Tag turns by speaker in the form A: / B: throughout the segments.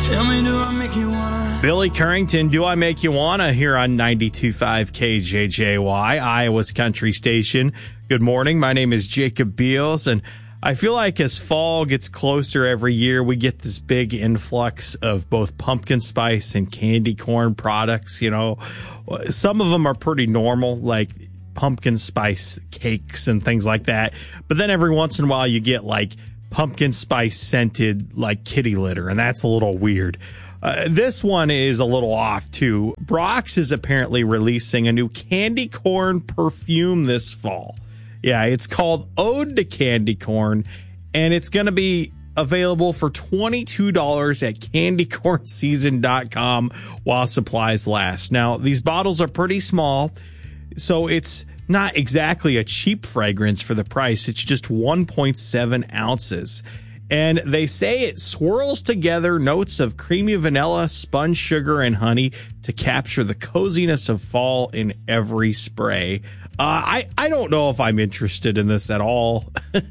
A: Tell me, do I make you wanna?
B: Billy Currington, Do I Make You Wanna, here on 92.5 KJJY, Iowa's country station. Good morning. My name is Jacob Beals, and I feel like as fall gets closer every year, we get this big influx of both pumpkin spice and candy corn products. You know, some of them are pretty normal, like pumpkin spice cakes and things like that. But then every once in a while, you get like pumpkin spice scented like kitty litter, and that's a little weird. This one is a little off too. Brock's is apparently releasing a new candy corn perfume this fall. Yeah, it's called Ode to Candy Corn, and it's going to be available for $22 at candycornseason.com while supplies last. Now, these bottles are pretty small, so it's not exactly a cheap fragrance for the price. It's just 1.7 ounces. And they say it swirls together notes of creamy vanilla, spun sugar, and honey to capture the coziness of fall in every spray. I don't know if I'm interested in this at all.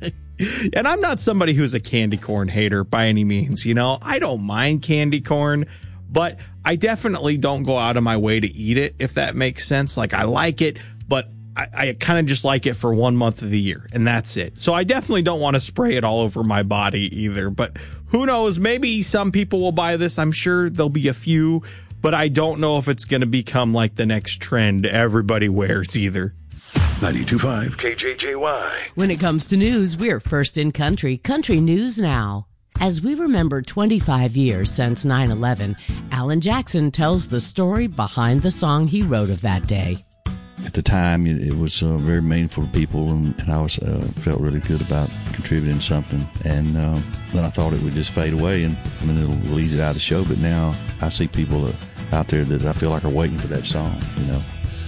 B: And I'm not somebody who's a candy corn hater by any means. You know, I don't mind candy corn, but I definitely don't go out of my way to eat it, if that makes sense. Like, I like it, but I kind of just like it for 1 month of the year, and that's it. So I definitely don't want to spray it all over my body either. But who knows? Maybe some people will buy this. I'm sure there'll be a few, but I don't know if it's going to become like the next trend everybody wears either.
C: 92.5 KJJY.
D: When it comes to news, we're first in country. Country News Now. As we remember 25 years since 9/11, Alan Jackson tells the story behind the song he wrote of that day.
E: At the time, it was very meaningful to people, and I was felt really good about contributing something. And then I thought it would just fade away, and then it'll ease it out of the show. But now I see people out there that I feel like are waiting for that song, you know.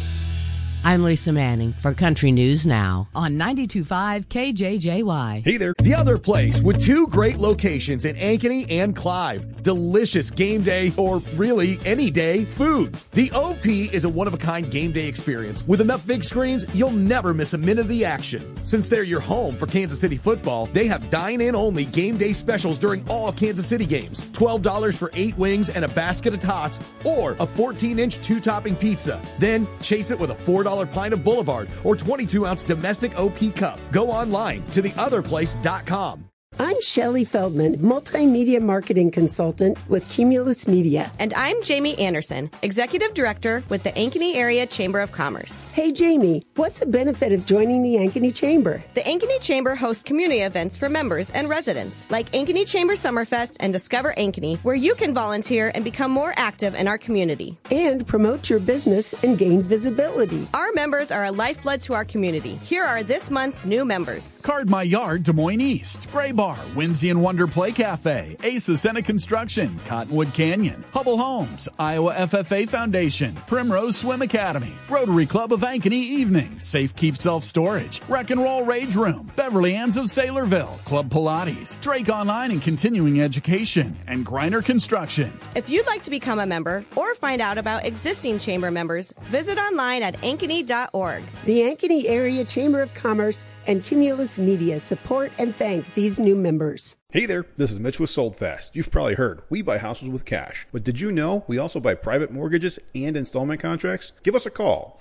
D: I'm Lisa Manning for Country News Now on 92.5 KJJY.
F: Hey there. The Other Place, with two great locations in Ankeny and Clive. Delicious game day, or really any day, food. The OP is a one-of-a-kind game day experience. With enough big screens, you'll never miss a minute of the action. Since they're your home for Kansas City football, they have dine-in-only game day specials during all Kansas City games. $12 for 8 wings and a basket of tots, or a 14-inch 2-topping pizza. Then chase it with a $4 pint of Boulevard or 22-ounce domestic OP cup. Go online to theotherplace.com.
G: I'm Shelley Feldman, multimedia marketing consultant with Cumulus Media.
H: And I'm Jamie Anderson, executive director with the Ankeny Area Chamber of Commerce.
G: Hey, Jamie, what's the benefit of joining the Ankeny Chamber?
H: The Ankeny Chamber hosts community events for members and residents, like Ankeny Chamber Summerfest and Discover Ankeny, where you can volunteer and become more active in our community.
G: And promote your business and gain visibility.
H: Our members are a lifeblood to our community. Here are this month's new members.
I: Card My Yard, Des Moines East, Gray Bar, Windsy and Wonder Play Cafe, Aces Senate Construction, Cottonwood Canyon, Hubble Homes, Iowa FFA Foundation, Primrose Swim Academy, Rotary Club of Ankeny Evening, Safe Keep Self Storage, Wreck and Roll Rage Room, Beverly Ann's of Saylorville, Club Pilates, Drake Online and Continuing Education, and Griner Construction.
H: If you'd like to become a member or find out about existing chamber members, visit online at ankeny.org.
G: The Ankeny Area Chamber of Commerce and Cumulus Media support and thank these new members.
J: Hey there, this is Mitch with SoldFast. You've probably heard, we buy houses with cash. But did you know we also buy private mortgages and installment contracts? Give us a call,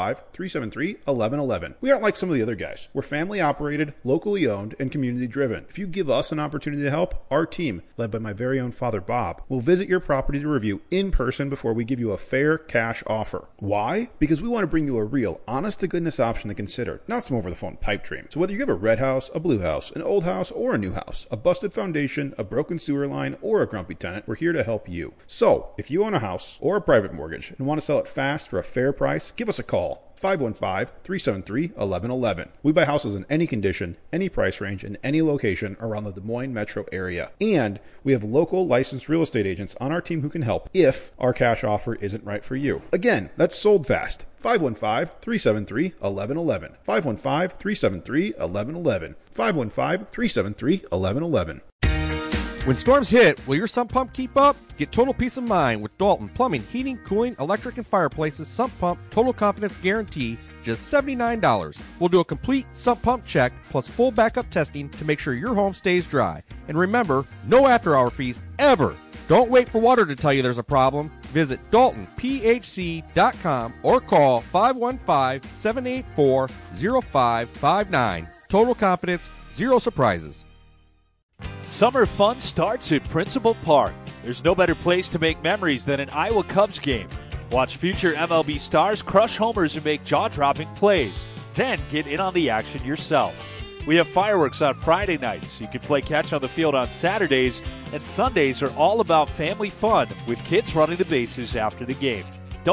J: 515-373-1111. We aren't like some of the other guys. We're family operated, locally owned, and community driven. If you give us an opportunity to help, our team, led by my very own father Bob, will visit your property to review in person before we give you a fair cash offer. Why? Because we want to bring you a real, honest-to-goodness option to consider, not some over-the-phone pipe dream. So whether you have a red house, a blue house, an old house, or a new house, a busted foundation, a broken sewer line, or a grumpy tenant, we're here to help you. So, if you own a house or a private mortgage and want to sell it fast for a fair price, give us a call. 515-373-1111. We buy houses in any condition, any price range, in any location around the Des Moines metro area. And we have local licensed real estate agents on our team who can help if our cash offer isn't right for you. Again, that's sold fast. 515-373-1111. 515-373-1111. 515-373-1111.
K: When storms hit, will your sump pump keep up? Get total peace of mind with Dalton Plumbing, Heating, Cooling, Electric, and Fireplaces Sump Pump Total Confidence Guarantee, just $79. We'll do a complete sump pump check plus full backup testing to make sure your home stays dry. And remember, no after-hour fees ever. Don't wait for water to tell you there's a problem. Visit DaltonPHC.com or call 515-784-0559. Total confidence, zero surprises.
L: Summer fun starts at Principal Park. There's no better place to make memories than an Iowa Cubs game. Watch future MLB stars crush homers and make jaw-dropping plays. Then get in on the action yourself. We have fireworks on Friday nights. You can play catch on the field on Saturdays, and Sundays are all about family fun with kids running the bases after the game.